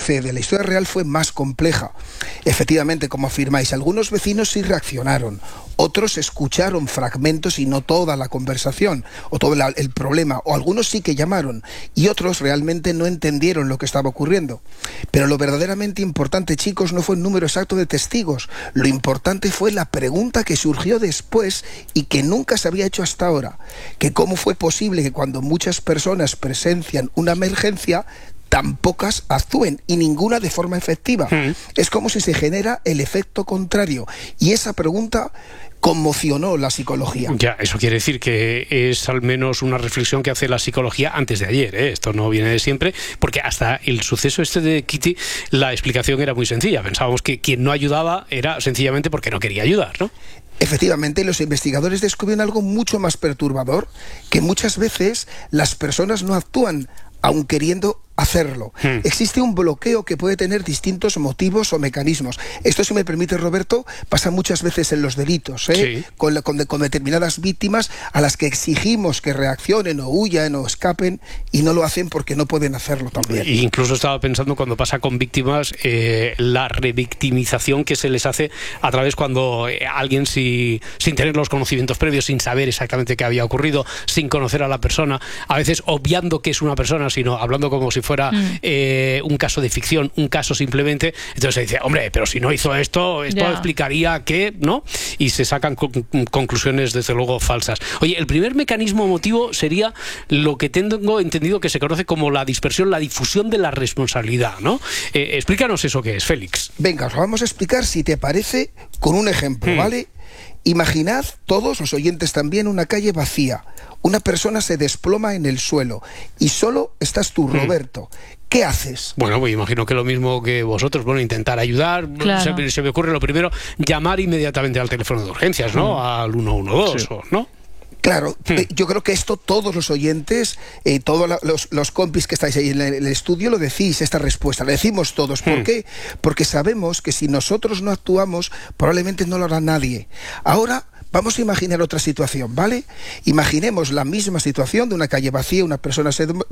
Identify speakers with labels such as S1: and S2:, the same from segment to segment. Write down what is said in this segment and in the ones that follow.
S1: sucede? La historia real fue más compleja. Efectivamente, como afirmáis, algunos vecinos sí reaccionaron, otros escucharon fragmentos y no toda la conversación, o todo el problema, o algunos sí que llamaron, y otros realmente no entendieron lo que estaba ocurriendo. Pero lo verdaderamente importante, chicos, no fue el número exacto de testigos, lo importante fue la pregunta que surgió después y que nunca se había hecho hasta ahora, que cómo fue posible que cuando muchas personas presencian una emergencia, tan pocas actúen, y ninguna de forma efectiva. Es como si se genera el efecto contrario, y esa pregunta conmocionó la psicología.
S2: Ya, eso quiere decir que es al menos una reflexión que hace la psicología antes de ayer, ¿eh? Esto no viene de siempre, porque hasta el suceso este de Kitty, la explicación era muy sencilla. Pensábamos que quien no ayudaba era sencillamente porque no quería ayudar, ¿no?
S1: Efectivamente, los investigadores descubrieron algo mucho más perturbador, que muchas veces las personas no actúan aun queriendo hacerlo. Existe un bloqueo que puede tener distintos motivos o mecanismos. Esto, si me permite, Roberto, pasa muchas veces en los delitos, ¿eh? Sí. Con determinadas víctimas a las que exigimos que reaccionen o huyan o escapen, y no lo hacen porque no pueden hacerlo también.
S2: Incluso estaba pensando, cuando pasa con víctimas, la revictimización que se les hace a través cuando alguien sin tener los conocimientos previos, sin saber exactamente qué había ocurrido, sin conocer a la persona, a veces obviando que es una persona, sino hablando como si fuera un caso de ficción, un caso simplemente. Entonces se dice, hombre, pero si no hizo esto explicaría que, ¿no? Y se sacan conclusiones desde luego falsas. Oye, el primer mecanismo emotivo sería lo que tengo entendido que se conoce como la dispersión, la difusión de la responsabilidad, ¿no? Explícanos eso que es, Félix.
S1: Venga, os lo vamos a explicar, si te parece, con un ejemplo, ¿vale? Imaginad, todos los oyentes también, una calle vacía. Una persona se desploma en el suelo y solo estás tú, Roberto. ¿Qué haces?
S2: Bueno, pues imagino que lo mismo que vosotros, bueno, intentar ayudar. Claro. Se me ocurre lo primero, llamar inmediatamente al teléfono de urgencias, ¿no? Al 112, sí. ¿No?
S1: Claro, yo creo que esto todos los oyentes, todos los compis que estáis ahí en el estudio, lo decís, esta respuesta, la decimos todos. ¿Por qué? Porque sabemos que si nosotros no actuamos, probablemente no lo hará nadie. Ahora vamos a imaginar otra situación, ¿vale? Imaginemos la misma situación de una calle vacía, una persona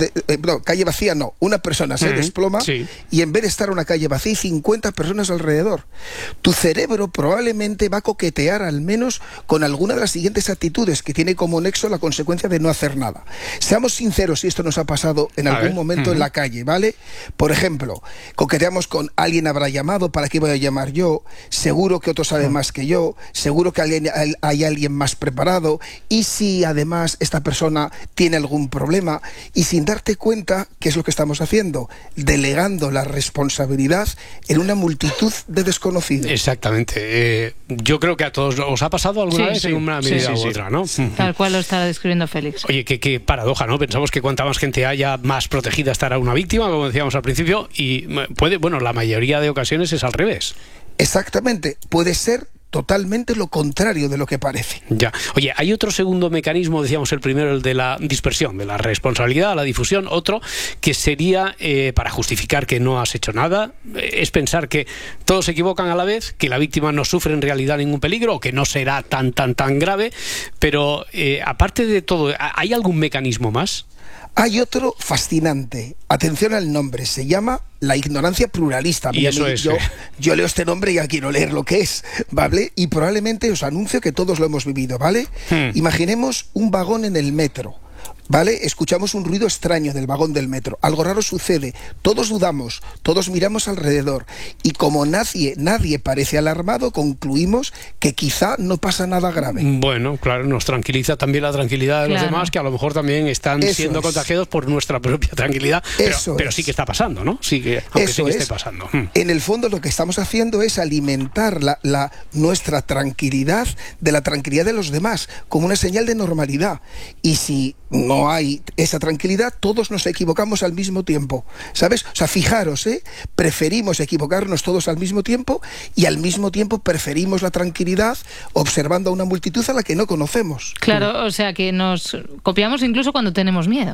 S1: una persona se desploma, y en vez de estar una calle vacía y 50 personas alrededor, tu cerebro probablemente va a coquetear al menos con alguna de las siguientes actitudes que tiene como nexo la consecuencia de no hacer nada. Seamos sinceros si esto nos ha pasado en algún momento en la calle, ¿vale? Por ejemplo, coqueteamos con alguien habrá llamado, ¿para qué voy a llamar yo? Seguro que otro sabe más que yo, seguro que hay alguien más preparado, y si además esta persona tiene algún problema, y sin darte cuenta, ¿qué es lo que estamos haciendo? Delegando la responsabilidad en una multitud de desconocidos.
S2: Exactamente. Yo creo que a todos os ha pasado alguna vez en una medida u otra, ¿no?
S3: Tal cual lo está describiendo Félix.
S2: Oye, qué paradoja, ¿no? Pensamos que cuanta más gente haya, más protegida estará una víctima, como decíamos al principio, y la mayoría de ocasiones es al revés.
S1: Exactamente, puede ser totalmente lo contrario de lo que parece.
S2: Ya. Oye, hay otro segundo mecanismo, decíamos el primero, el de la dispersión, de la responsabilidad, la difusión. Otro que sería, para justificar que no has hecho nada, es pensar que todos se equivocan a la vez, que la víctima no sufre en realidad ningún peligro, o que no será tan grave. Pero aparte de todo, ¿hay algún mecanismo más?
S1: Hay otro fascinante. Atención al nombre. Se llama la ignorancia pluralista.
S2: Y eso es.
S1: Yo leo este nombre y ya quiero leer lo que es, ¿vale? Y probablemente os anuncio que todos lo hemos vivido, ¿vale? Imaginemos un vagón en el metro, ¿vale? Escuchamos un ruido extraño del vagón del metro. Algo raro sucede. Todos dudamos, todos miramos alrededor. Y como nadie parece alarmado, concluimos que quizá no pasa nada grave.
S2: Bueno, claro, nos tranquiliza también la tranquilidad de los demás, que a lo mejor también están siendo contagiados por nuestra propia tranquilidad. Pero sí que está pasando, ¿no? Sí que, aunque sí que esté pasando.
S1: En el fondo lo que estamos haciendo es alimentar nuestra tranquilidad de la tranquilidad de los demás, como una señal de normalidad. Y si no hay esa tranquilidad, todos nos equivocamos al mismo tiempo, ¿sabes? O sea, fijaros, preferimos equivocarnos todos al mismo tiempo, y al mismo tiempo preferimos la tranquilidad observando a una multitud a la que no conocemos.
S3: Claro, o sea que nos copiamos incluso cuando tenemos miedo.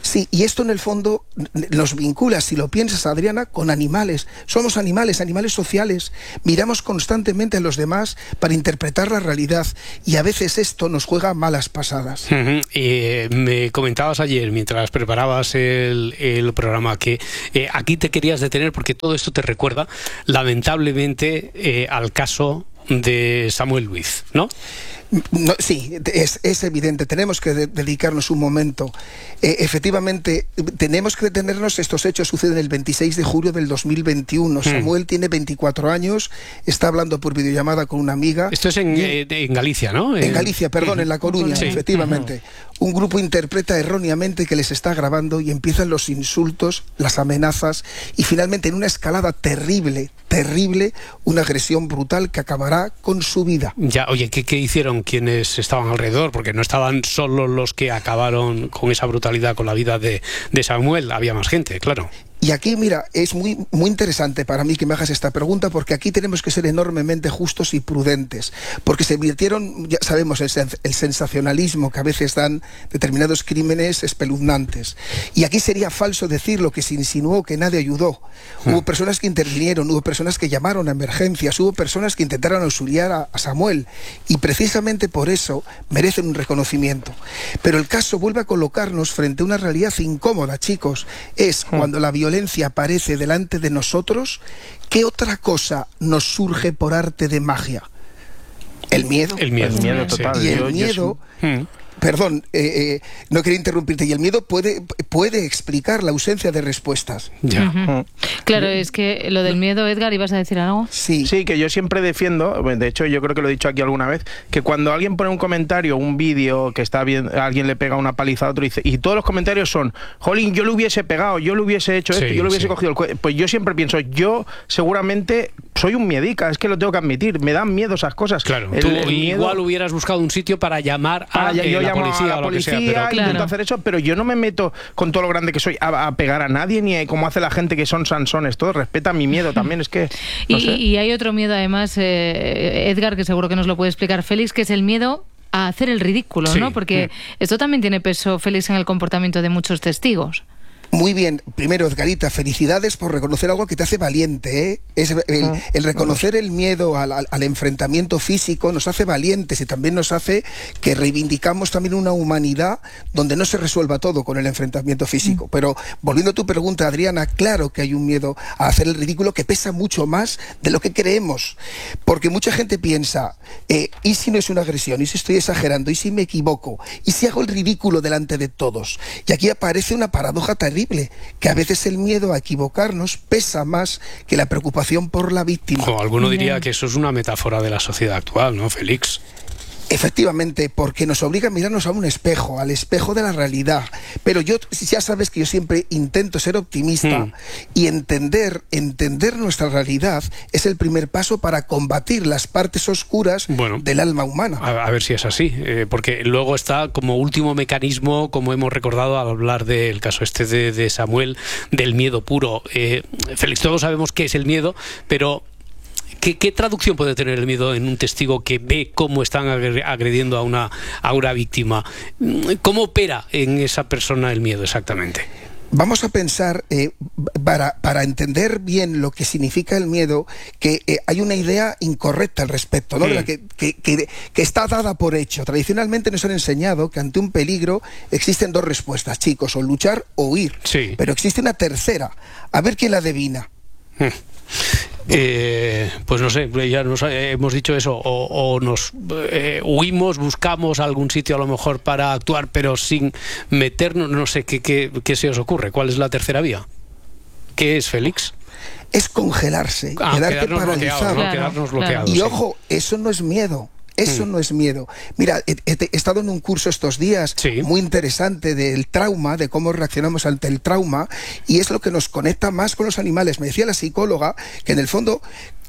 S1: Sí, y esto en el fondo nos vincula, si lo piensas, Adriana, con animales. Somos animales sociales. Miramos constantemente a los demás para interpretar la realidad y a veces esto nos juega malas pasadas.
S2: Me comentabas ayer, mientras preparabas el programa, que aquí te querías detener porque todo esto te recuerda, lamentablemente, al caso de Samuel Luiz, ¿no?
S1: No, sí, es evidente, tenemos que dedicarnos un momento. Efectivamente, tenemos que detenernos. Estos hechos suceden el 26 de julio del 2021. Samuel tiene 24 años, está hablando por videollamada con una amiga.
S2: Esto es en Galicia, ¿no?
S1: En Galicia, perdón, en La Coruña, sí. Efectivamente. Un grupo interpreta erróneamente que les está grabando y empiezan los insultos, las amenazas y finalmente, en una escalada terrible, una agresión brutal que acabará con su vida.
S2: Ya, oye, ¿qué hicieron quienes estaban alrededor? Porque no estaban solo los que acabaron con esa brutalidad con la vida de Samuel, había más gente, claro.
S1: Y aquí, mira, es muy interesante para mí que me hagas esta pregunta, porque aquí tenemos que ser enormemente justos y prudentes, porque se virtieron, ya sabemos, el sensacionalismo que a veces dan determinados crímenes espeluznantes. Y aquí sería falso decir lo que se insinuó, que nadie ayudó. Hubo personas que intervinieron, hubo personas que llamaron a emergencias, hubo personas que intentaron auxiliar a Samuel, y precisamente por eso merecen un reconocimiento. Pero el caso vuelve a colocarnos frente a una realidad incómoda, chicos. Es cuando la violencia aparece delante de nosotros, ¿qué otra cosa nos surge por arte de magia? El miedo.
S4: El miedo total.
S1: Y el miedo... Perdón, no quería interrumpirte. Y el miedo puede explicar la ausencia de respuestas.
S2: Ya.
S3: Claro, es que lo del miedo, Edgar, ¿ibas a decir algo?
S4: Sí, que yo siempre defiendo, de hecho yo creo que lo he dicho aquí alguna vez, que cuando alguien pone un comentario, un vídeo que está bien, alguien le pega una paliza a otro y todos los comentarios son, jolín, yo le hubiese pegado, yo le hubiese hecho esto, yo le hubiese cogido el cuello. Pues yo siempre pienso, yo seguramente soy un miedica, es que lo tengo que admitir, me dan miedo esas cosas.
S2: Claro, tú igual hubieras buscado un sitio para llamar a la policía o lo que sea, pero
S4: intento hacer eso, pero yo no me meto con todo lo grande que soy a pegar a nadie, ni como hace la gente que son sansones, todo respeta mi miedo también, es que no sé.
S3: Y hay otro miedo además, Edgar, que seguro que nos lo puede explicar Félix, que es el miedo a hacer el ridículo, ¿no? Porque esto también tiene peso, Félix, en el comportamiento de muchos testigos.
S1: Muy bien. Primero, Edgarita, felicidades por reconocer algo que te hace valiente, ¿eh? Es el reconocer el miedo al enfrentamiento físico nos hace valientes y también nos hace que reivindicamos también una humanidad donde no se resuelva todo con el enfrentamiento físico. Pero volviendo a tu pregunta, Adriana, claro que hay un miedo a hacer el ridículo que pesa mucho más de lo que creemos. Porque mucha gente piensa, ¿y si no es una agresión? ¿Y si estoy exagerando? ¿Y si me equivoco? ¿Y si hago el ridículo delante de todos? Y aquí aparece una paradoja terrible, que a veces el miedo a equivocarnos pesa más que la preocupación por la víctima.
S2: Alguno diría que eso es una metáfora de la sociedad actual, ¿no, Félix?
S1: Efectivamente, porque nos obliga a mirarnos a un espejo, al espejo de la realidad. Pero yo, ya sabes que yo siempre intento ser optimista y entender nuestra realidad es el primer paso para combatir las partes oscuras del alma humana.
S2: A ver si es así, porque luego está como último mecanismo, como hemos recordado al hablar del caso este de Samuel, del miedo puro. Félix, todos sabemos qué es el miedo, pero ¿qué traducción puede tener el miedo en un testigo que ve cómo están agrediendo a una víctima? ¿Cómo opera en esa persona el miedo exactamente?
S1: Vamos a pensar, para entender bien lo que significa el miedo, que hay una idea incorrecta al respecto, ¿no? De la que está dada por hecho. Tradicionalmente nos han enseñado que ante un peligro existen dos respuestas, chicos, o luchar o huir. Sí. Pero existe una tercera. A ver quién la adivina.
S2: Pues no sé, ya nos hemos dicho eso, o nos huimos, buscamos algún sitio a lo mejor para actuar, pero sin meternos, no sé, ¿qué se os ocurre? ¿Cuál es la tercera vía? ¿Qué es, Félix?
S1: Es congelarse, quedarte paralizado.
S2: Quedarnos bloqueados.
S1: Y ojo, eso no es miedo. Eso no es miedo. Mira, he estado en un curso estos días muy interesante del trauma, de cómo reaccionamos ante el trauma, y es lo que nos conecta más con los animales. Me decía la psicóloga que en el fondo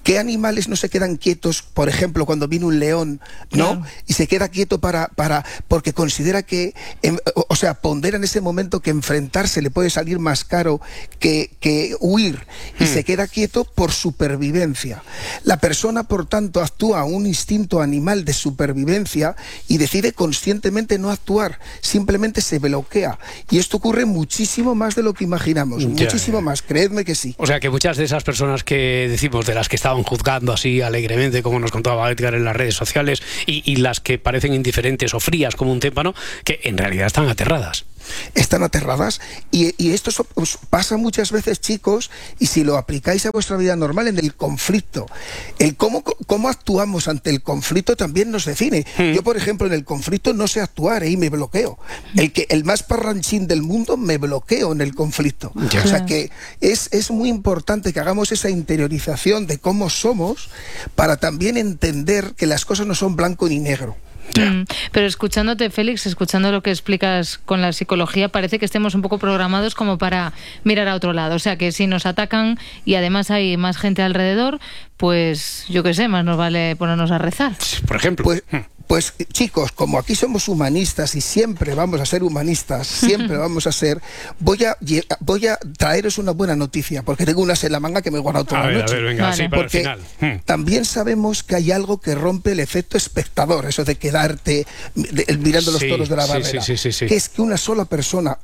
S1: ¿Qué animales no se quedan quietos, por ejemplo, cuando viene un león, ¿no?
S3: Claro.
S1: Y se queda quieto porque considera que, o sea, pondera en ese momento que enfrentarse le puede salir más caro que huir, y se queda quieto por supervivencia. La persona, por tanto, actúa a un instinto animal de supervivencia y decide conscientemente no actuar, simplemente se bloquea. Y esto ocurre muchísimo más de lo que imaginamos, muchísimo más, creedme que sí.
S2: O sea que muchas de esas personas que decimos, de las que estaban juzgando así alegremente, como nos contaba Edgar en las redes sociales, y las que parecen indiferentes o frías como un témpano, que en realidad están aterradas.
S1: Están aterradas, y esto os pasa muchas veces, chicos, y si lo aplicáis a vuestra vida normal, en el conflicto, el cómo actuamos ante el conflicto también nos define. Yo, por ejemplo, en el conflicto no sé actuar y me bloqueo. El más parranchín del mundo, me bloqueo en el conflicto. O sea que es muy importante que hagamos esa interiorización de cómo somos, para también entender que las cosas no son blanco ni negro.
S3: Pero escuchándote, Félix, escuchando lo que explicas con la psicología, parece que estemos un poco programados como para mirar a otro lado. O sea, que si nos atacan y además hay más gente alrededor, pues yo qué sé, más nos vale ponernos a rezar.
S2: Por ejemplo.
S1: Pues chicos, como aquí somos humanistas y siempre vamos a ser humanistas, siempre vamos a ser, voy a traeros una buena noticia, porque tengo unas en la manga que me he guardado toda la noche.
S2: A ver, venga,
S3: vale.
S2: sí, para
S1: porque
S2: el final.
S1: También sabemos que hay algo que rompe el efecto espectador, eso de quedarte mirando los toros de la barrera, que es que una sola persona,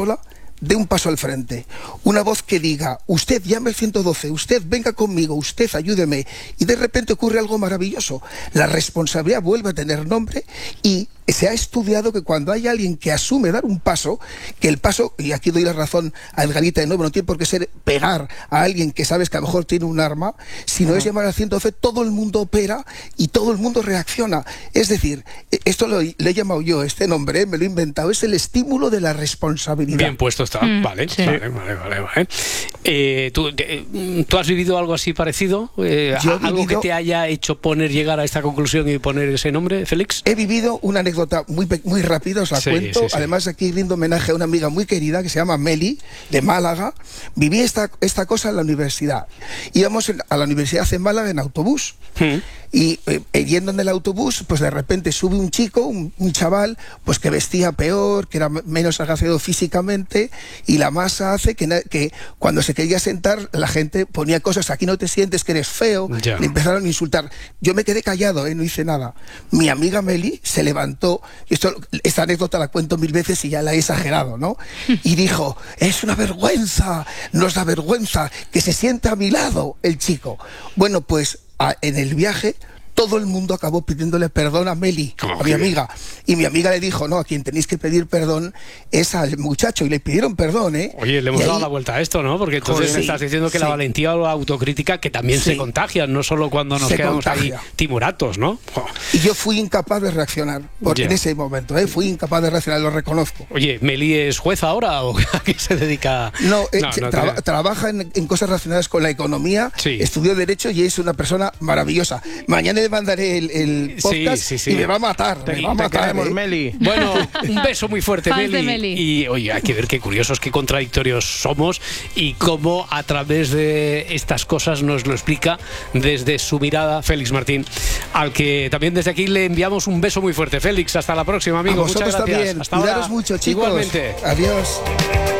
S1: dé un paso al frente. Una voz que diga, usted llame al 112, usted venga conmigo, usted ayúdeme, y de repente ocurre algo maravilloso. La responsabilidad vuelve a tener nombre, y se ha estudiado que cuando hay alguien que asume dar un paso, que el paso, y aquí doy la razón a Edgarita de nuevo, no tiene por qué ser pegar a alguien que sabes que a lo mejor tiene un arma, sino es llamar al 112, todo el mundo opera y todo el mundo reacciona. Es decir, esto le he llamado yo, este nombre, me lo he inventado, es el estímulo de la responsabilidad.
S2: Bien puesto está, vale. ¿Tú has vivido algo así parecido? ¿Algo que te haya hecho llegar a esta conclusión y poner ese nombre, Félix?
S1: He vivido una anécdota muy rápida, os la cuento. Además, aquí rindo homenaje a una amiga muy querida que se llama Meli, de Málaga. Viví esta cosa en la universidad. Íbamos a la universidad en Málaga en autobús. Y yendo en el autobús, pues de repente sube un chico, un chaval, pues que vestía peor, que era menos agraciado físicamente, y la masa hace que cuando se quería sentar, la gente ponía cosas, aquí no te sientes, que eres feo, le empezaron a insultar. Yo me quedé callado, no hice nada. Mi amiga Meli se levantó, esta anécdota la cuento 1000 veces y ya la he exagerado, ¿no? Y dijo, es una vergüenza, nos da vergüenza que se sienta a mi lado el chico. Bueno, pues en el viaje todo el mundo acabó pidiéndole perdón a Meli, a mi amiga. Y mi amiga le dijo, no, a quien tenéis que pedir perdón es al muchacho. Y le pidieron perdón, ¿eh?
S2: Oye, le hemos dado la vuelta a esto, ¿no? Porque entonces me estás diciendo que la valentía o la autocrítica que también se contagian, no solo cuando nos quedamos ahí timoratos, ¿no?
S1: Y yo fui incapaz de reaccionar, porque en ese momento, fui incapaz de reaccionar, lo reconozco.
S2: Oye, ¿Meli es jueza ahora o a qué se dedica?
S1: No, trabaja en cosas relacionadas con la economía, estudió Derecho y es una persona maravillosa. Mañana le mandaré el podcast y me va a matar.
S4: Te queremos, Meli.
S2: Bueno, un beso muy fuerte, Meli. Y oye, hay que ver qué curiosos, qué contradictorios somos y cómo a través de estas cosas nos lo explica desde su mirada Félix Martín, al que también desde aquí le enviamos un beso muy fuerte. Félix, hasta la próxima, amigo.
S1: Muchas gracias.
S2: También. Hasta
S1: Cuidaros
S2: ahora.
S1: mucho, chicos.
S2: Igualmente.
S1: Adiós.